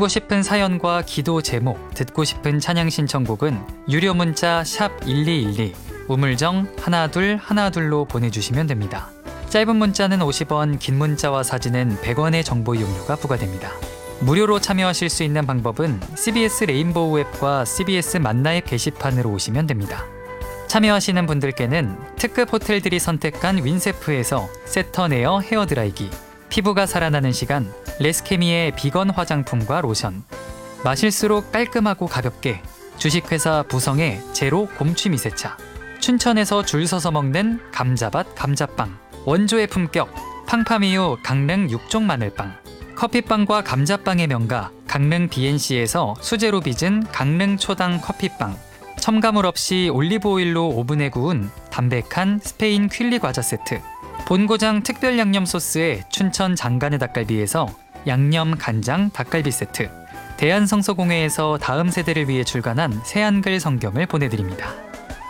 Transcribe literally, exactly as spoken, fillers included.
나누고 싶은 사연과 기도 제목, 듣고 싶은 찬양 신청곡은 유료 문자 샵 일이일이, 우물정 하나둘 하나둘로 보내주시면 됩니다. 짧은 문자는 오십 원, 긴 문자와 사진은 백 원의 정보 이용료가 부과됩니다. 무료로 참여하실 수 있는 방법은 씨비에스 레인보우 앱과 씨비에스 만나 앱 게시판으로 오시면 됩니다. 참여하시는 분들께는 특급 호텔들이 선택한 윈세프에서 세턴에어 헤어드라이기, 피부가 살아나는 시간 레스케미의 비건 화장품과 로션, 마실수록 깔끔하고 가볍게 주식회사 부성의 제로 곰취 미세차, 춘천에서 줄 서서 먹는 감자밭 감자빵, 원조의 품격 팡파미유 강릉 육종 마늘빵, 커피빵과 감자빵의 명가 강릉 비엔씨에서 수제로 빚은 강릉 초당 커피빵, 첨가물 없이 올리브오일로 오븐에 구운 담백한 스페인 퀼리 과자 세트, 본고장 특별 양념 소스의 춘천 장간의 닭갈비에서 양념 간장 닭갈비 세트, 대한성서공회에서 다음 세대를 위해 출간한 새한글 성경을 보내드립니다.